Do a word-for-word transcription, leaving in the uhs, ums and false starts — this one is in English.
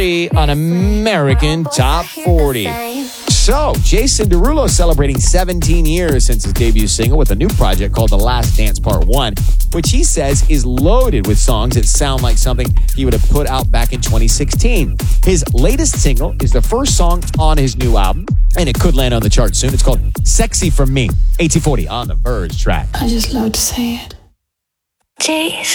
on American Top forty. So, Jason Derulo celebrating seventeen years since his debut single with a new project called The Last Dance Part one, which he says is loaded with songs that sound like something he would have put out back in twenty sixteen. His latest single is the first song on his new album, and it could land on the chart soon. It's called Sexy For Me. eighteen forty on the Verge track. I just love to say it. Jay